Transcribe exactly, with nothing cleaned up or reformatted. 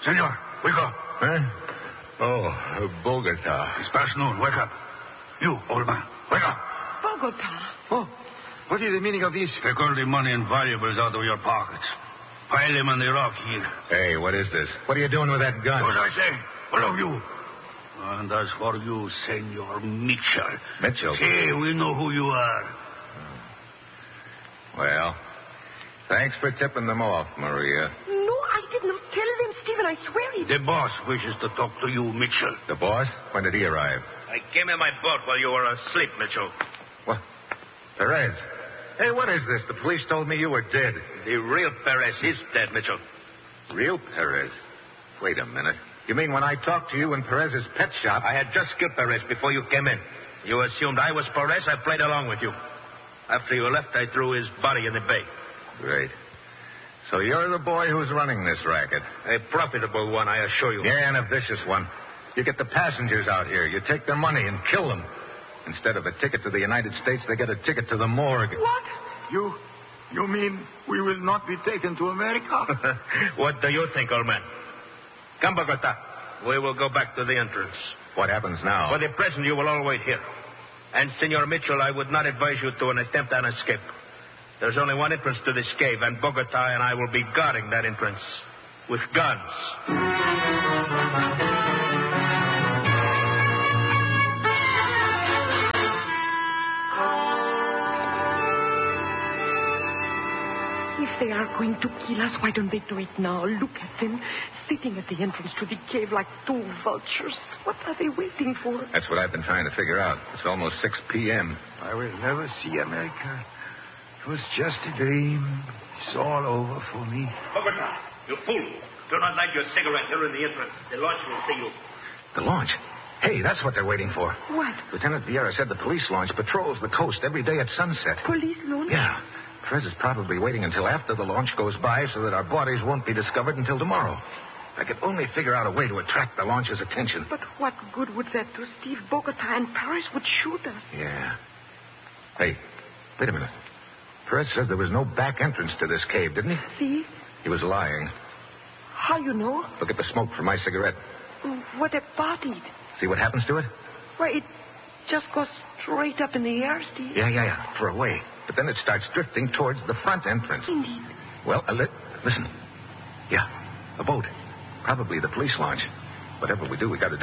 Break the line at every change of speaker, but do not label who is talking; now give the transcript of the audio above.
Senor, wake up.
Huh? Oh, Bogota.
It's past noon. Wake up. You, old man, wake up.
Bogota.
Oh, what is the meaning of this?
Take all the money and valuables out of your pockets. Pile them on the rock here.
Hey, what is this? What are you doing with that gun?
What I say? All of you. And as for you, Senor Mitchell.
Mitchell?
See, we know who you are.
Well, thanks for tipping them off, Maria.
No, I did not tell them, Stephen. I swear it.
The boss wishes to talk to you, Mitchell.
The boss? When did he arrive?
I came in my boat while you were asleep, Mitchell.
What? Perez. Hey, what is this? The police told me you were dead.
The real Perez is dead, Mitchell.
Real Perez? Wait a minute. You mean when I talked to you in Perez's pet shop?
I had just killed Perez before you came in. You assumed I was Perez. I played along with you. After you left, I threw his body in the bay.
Great. So you're the boy who's running this racket.
A profitable one, I assure you.
Yeah, and a vicious one. You get the passengers out here. You take their money and kill them. Instead of a ticket to the United States, they get a ticket to the morgue.
What?
You, you mean we will not be taken to America?
What do you think, old man? Come, Bogota. We will go back to the entrance.
What happens now?
For the present, you will all wait here. And, Senor Mitchell, I would not advise you to an attempt on escape. There's only one entrance to this cave, and Bogota and I will be guarding that entrance with guns.
If they are going to kill us, why don't they do it now? Look at them, sitting at the entrance to the cave like two vultures. What are they waiting for?
That's what I've been trying to figure out. It's almost six p.m.
I will never see America. It was just a dream. It's all over for me.
Bogota, you fool. Do not light your cigarette here in the entrance. The launch will see you.
The launch? Hey, that's what they're waiting for.
What?
Lieutenant Vieira said the police launch patrols the coast every day at sunset.
Police launch?
Yeah. Perez is probably waiting until after the launch goes by so that our bodies won't be discovered until tomorrow. I could only figure out a way to attract the launch's attention.
But what good would that do, Steve? Bogota and Paris would shoot us.
Yeah. Hey, wait a minute. Perez said there was no back entrance to this cave, didn't he?
See?
He was lying.
How you know?
Look at the smoke from my cigarette.
What about it?
See what happens to it?
Why, it just goes straight up in the air, Steve.
Yeah, yeah, yeah, for a way. But then it starts drifting towards the front entrance.
Indeed.
Well, uh, li- listen. Yeah, a boat. Probably the police launch. Whatever we do, we got to do